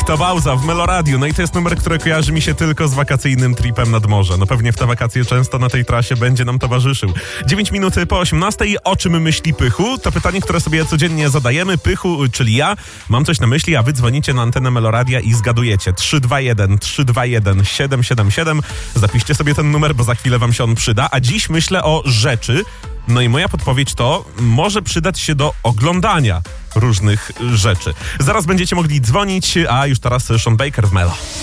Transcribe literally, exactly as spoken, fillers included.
to Bauza w Meloradiu. No i to jest numer, który kojarzy mi się tylko z wakacyjnym tripem nad morze. No pewnie w te wakacje często na tej trasie będzie nam towarzyszył. dziewięć minut po osiemnastej. O czym myśli Pychu? To pytanie, które sobie codziennie zadajemy. Pychu, czyli ja, mam coś na myśli, a wy dzwonicie na antenę Meloradia i zgadujecie. trzy dwa jeden trzy dwa jeden siedem siedem siedem. Zapiszcie sobie ten numer, bo za chwilę wam się on przyda. A dziś myślę o rzeczy. No i moja podpowiedź to może przydać się do oglądania różnych rzeczy. Zaraz będziecie mogli dzwonić, a już teraz Sean Baker w Melo.